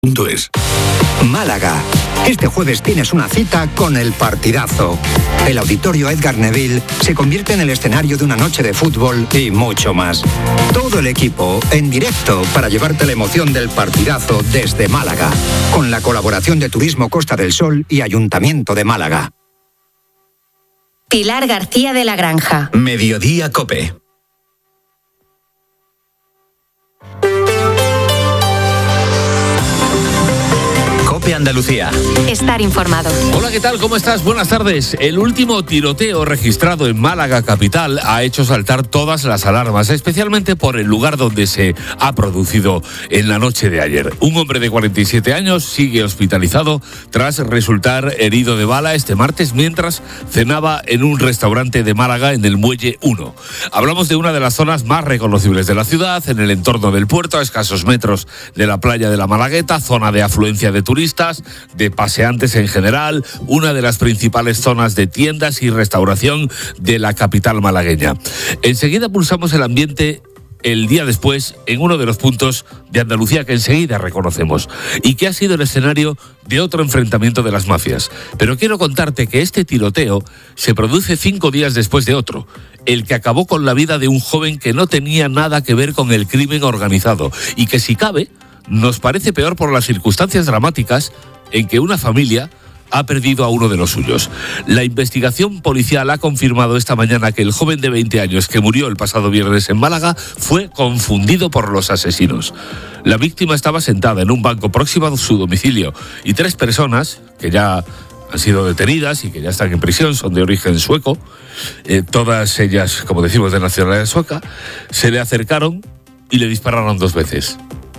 Málaga. Este jueves tienes una cita con el partidazo. El Auditorio Edgar Neville se convierte en el escenario de una noche de fútbol y mucho más. Todo el equipo en directo para llevarte la emoción del partidazo desde Málaga, con la colaboración de Turismo Costa del Sol y Ayuntamiento de Málaga. Pilar García de la Granja. Mediodía COPE. COPE Andalucía. Estar informado. Hola, ¿qué tal? ¿Cómo estás? Buenas tardes. El último tiroteo registrado en Málaga capital ha hecho saltar todas las alarmas, especialmente por el lugar donde se ha producido en la noche de ayer. Un hombre de 47 años sigue hospitalizado tras resultar herido de bala este martes mientras cenaba en un restaurante de Málaga en el Muelle 1. Hablamos de una de las zonas más reconocibles de la ciudad, en el entorno del puerto, a escasos metros de la playa de la Malagueta, zona de afluencia de turistas, de paseantes en general, una de las principales zonas de tiendas y restauración de la capital malagueña. Enseguida pulsamos el ambiente el día después en uno de los puntos de Andalucía que enseguida reconocemos y que ha sido el escenario de otro enfrentamiento de las mafias. Pero quiero contarte que este tiroteo se produce 5 días después de otro, el que acabó con la vida de un joven que no tenía nada que ver con el crimen organizado y que, si cabe, nos parece peor por las circunstancias dramáticas en que una familia ha perdido a uno de los suyos. La investigación policial ha confirmado esta mañana que el joven de 20 años que murió el pasado viernes en Málaga fue confundido por los asesinos. La víctima estaba sentada en un banco próximo a su domicilio y 3 personas, que ya han sido detenidas y que ya están en prisión, son de origen sueco, todas ellas, como decimos, de nacionalidad sueca, se le acercaron y le dispararon 2 veces.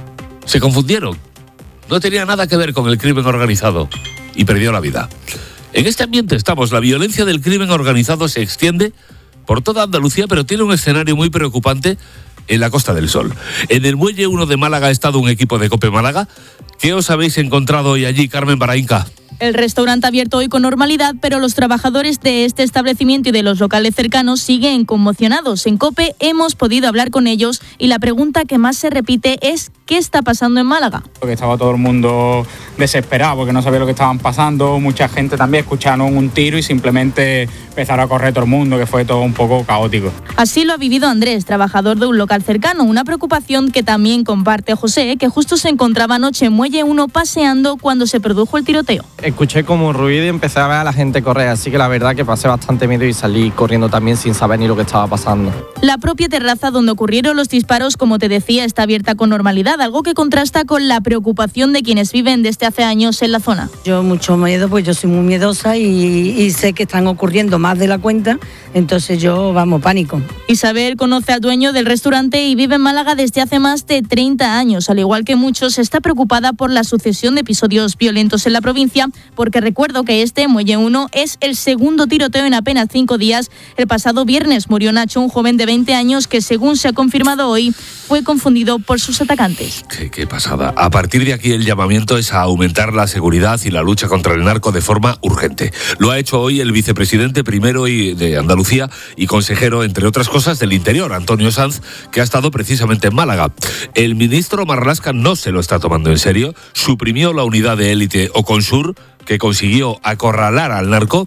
Se confundieron. No tenía nada que ver con el crimen organizado y perdió la vida. En este ambiente estamos. La violencia del crimen organizado se extiende por toda Andalucía, pero tiene un escenario muy preocupante en la Costa del Sol. En el Muelle 1 de Málaga ha estado un equipo de COPE Málaga. ¿Qué os habéis encontrado hoy allí, Carmen Barainca? El restaurante abierto hoy con normalidad, pero los trabajadores de este establecimiento y de los locales cercanos siguen conmocionados. En COPE hemos podido hablar con ellos y la pregunta que más se repite es ¿qué está pasando en Málaga? Porque estaba todo el mundo desesperado porque no sabía lo que estaban pasando, mucha gente también escucharon un tiro y simplemente empezaron a correr todo el mundo, que fue todo un poco caótico. Así lo ha vivido Andrés, trabajador de un local cercano, una preocupación que también comparte José, que justo se encontraba anoche en Muelle 1 paseando cuando se produjo el tiroteo. Escuché como ruido y empecé a ver a la gente correr, así que la verdad que pasé bastante miedo y salí corriendo también sin saber ni lo que estaba pasando. La propia terraza donde ocurrieron los disparos, como te decía, está abierta con normalidad, algo que contrasta con la preocupación de quienes viven desde hace años en la zona. Yo mucho miedo, pues yo soy muy miedosa y sé que están ocurriendo más de la cuenta, entonces yo, pánico. Isabel conoce al dueño del restaurante y vive en Málaga desde hace más de 30 años. Al igual que muchos, está preocupada por la sucesión de episodios violentos en la provincia, porque recuerdo que este, Muelle 1, es el segundo tiroteo en apenas 5 días. El pasado viernes murió Nacho, un joven de 20 años que, según se ha confirmado hoy, fue confundido por sus atacantes. Qué pasada. A partir de aquí el llamamiento es a aumentar la seguridad y la lucha contra el narco de forma urgente. Lo ha hecho hoy el vicepresidente primero de Andalucía y consejero, entre otras cosas, del Interior, Antonio Sanz, que ha estado precisamente en Málaga. El ministro Marlaska no se lo está tomando en serio. Suprimió la unidad de élite Oconsur, que consiguió acorralar al narco,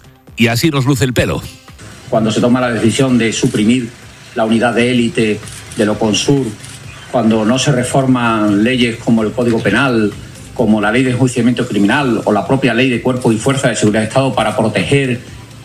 y así nos luce el pelo. Cuando se toma la decisión de suprimir la unidad de élite del Oconsur, cuando no se reforman leyes como el Código Penal, como la Ley de Enjuiciamiento Criminal o la propia Ley de Cuerpo y Fuerza de Seguridad del Estado para proteger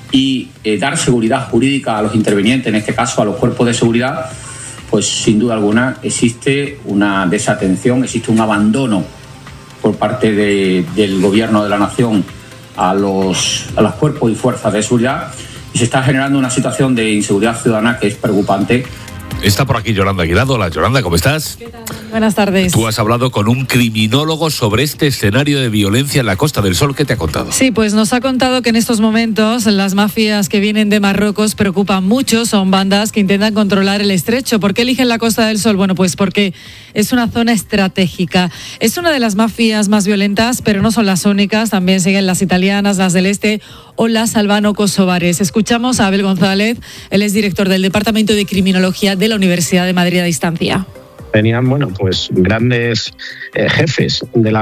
y dar seguridad jurídica a los intervinientes, en este caso a los cuerpos de seguridad, pues sin duda alguna existe una desatención, existe un abandono por parte del Gobierno de la Nación a los cuerpos y fuerzas de seguridad, y se está generando una situación de inseguridad ciudadana que es preocupante. Está por aquí Yolanda Guirado. Hola, Yolanda, ¿cómo estás? ¿Qué tal? Buenas tardes. Tú has hablado con un criminólogo sobre este escenario de violencia en la Costa del Sol. ¿Qué te ha contado? Sí, pues nos ha contado que en estos momentos las mafias que vienen de Marruecos preocupan mucho. Son bandas que intentan controlar el estrecho. ¿Por qué eligen la Costa del Sol? Bueno, pues porque es una zona estratégica. Es una de las mafias más violentas, pero no son las únicas. También siguen las italianas, las del este o las albano-kosovares. Escuchamos a Abel González. Él es director del Departamento de Criminología de la Universidad de Madrid a Distancia. venían, bueno, pues grandes jefes de la